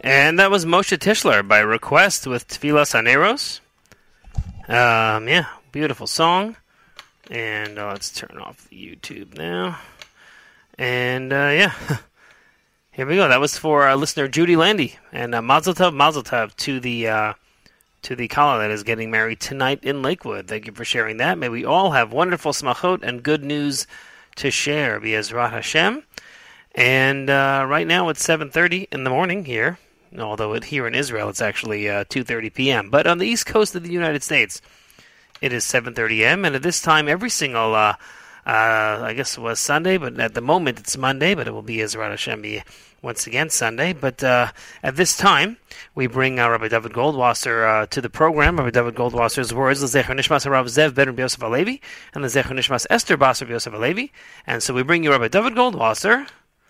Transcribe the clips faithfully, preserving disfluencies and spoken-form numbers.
And that was Moshe Tischler by request with Tfilas Haneros. Um, yeah, beautiful song. And uh, let's turn off the YouTube now. And uh, yeah, here we go. That was for our listener Judy Landy. And uh, Mazel Tov, Mazel Tov to the uh, to the Kala that is getting married tonight in Lakewood. Thank you for sharing that. May we all have wonderful smachot and good news to share. B'ezrat Hashem. And uh, right now it's seven thirty in the morning here. Although it, here in Israel it's actually uh, two thirty p.m. But on the east coast of the United States, it is seven thirty a.m. And at this time, every single, uh, uh, I guess it was Sunday, but at the moment it's Monday, but it will be Ezrat Hashem be once again Sunday. But uh, at this time, we bring uh, Rabbi David Goldwasser uh, to the program. Rabbi David Goldwasser's words, L'zecher Nishmas Rav Zev ben Rabbi Yosef Alevi, and L'zecher Nishmas Esther Bas Rabbi Yosef Alevi. And so we bring you Rabbi David Goldwasser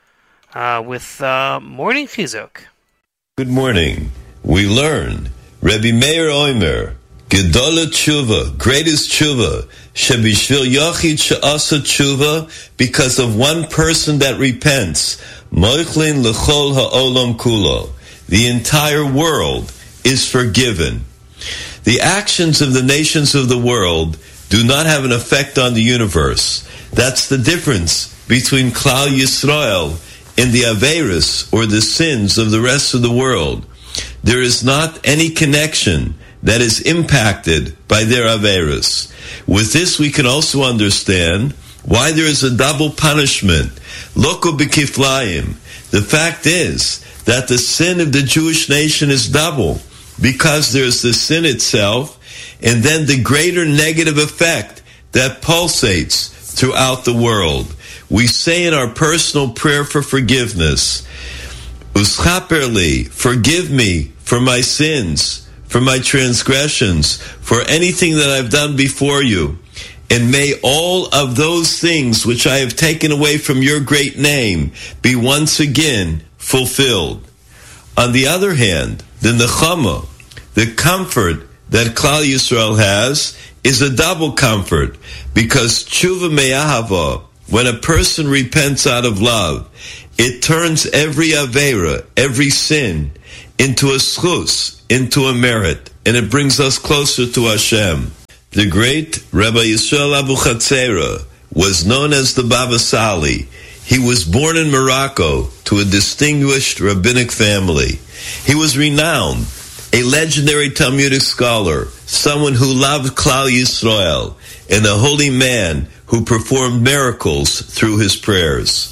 uh, with uh, Morning Chizuk. Good morning. We learn Rabbi Meir Omer, Gedola Tshuva, greatest Tshuva, Shebishvil Yachid She'asa Tshuva, because of one person that repents, Moichlin L'chol Ha'olam Kulo, the entire world is forgiven. The actions of the nations of the world do not have an effect on the universe. That's the difference between Klal Yisrael and the Averis, or the sins of the rest of the world. There is not any connection that is impacted by their Averis. With this, we can also understand why there is a double punishment. Loko b'kiflayim. The fact is that the sin of the Jewish nation is double, because there's the sin itself, and then the greater negative effect that pulsates throughout the world. We say in our personal prayer for forgiveness, Uschaperli, forgive me for my sins, for my transgressions, for anything that I've done before you. And may all of those things which I have taken away from your great name be once again fulfilled. On the other hand, the nechama, the comfort that Klal Yisrael has, is a double comfort, because tshuva me'ahava, when a person repents out of love, it turns every avera, every sin, into a schus, into a merit, and it brings us closer to Hashem. The great Rabbi Yisrael Abu Chatzera was known as the Baba Sali. He was born in Morocco to a distinguished rabbinic family. He was renowned, a legendary Talmudic scholar, someone who loved Klal Yisrael, and a holy man who performed miracles through his prayers.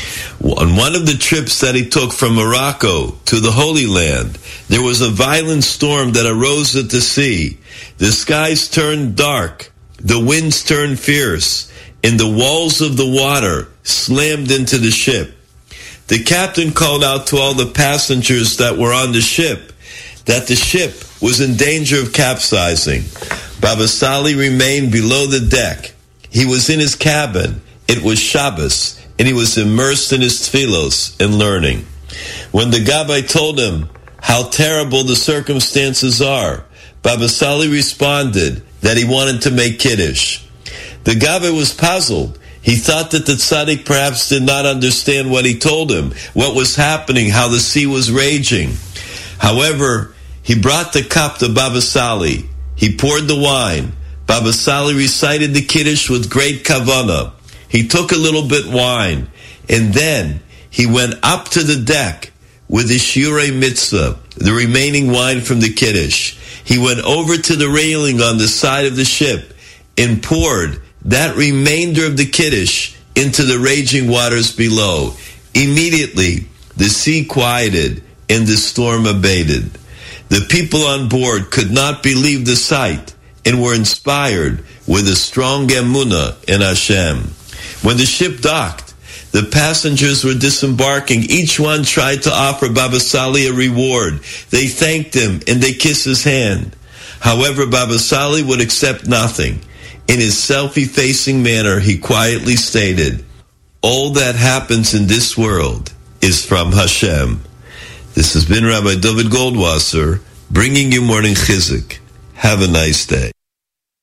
On one of the trips that he took from Morocco to the Holy Land, there was a violent storm that arose at the sea. The skies turned dark, the winds turned fierce, and the walls of the water slammed into the ship. The captain called out to all the passengers that were on the ship that the ship was in danger of capsizing. Baba Sali remained below the deck. He was in his cabin. It was Shabbos, and he was immersed in his tefillos and learning. When the Gabbai told him how terrible the circumstances are, Baba Sali responded that he wanted to make Kiddush. The Gabbai was puzzled. He thought that the tzaddik perhaps did not understand what he told him, what was happening, how the sea was raging. However, he brought the cup to Baba Sali. He poured the wine. Baba Sali recited the Kiddush with great kavanah. He took a little bit wine, and then he went up to the deck with the shiurei mitzvah, the remaining wine from the Kiddush. He went over to the railing on the side of the ship and poured that remainder of the Kiddush into the raging waters below. Immediately, the sea quieted and the storm abated. The people on board could not believe the sight and were inspired with a strong emunah in Hashem. When the ship docked, the passengers were disembarking. Each one tried to offer Baba Sali a reward. They thanked him and they kissed his hand. However, Baba Sali would accept nothing. In his self-effacing manner, he quietly stated, "All that happens in this world is from Hashem." This has been Rabbi David Goldwasser, bringing you Morning Chizuk. Have a nice day.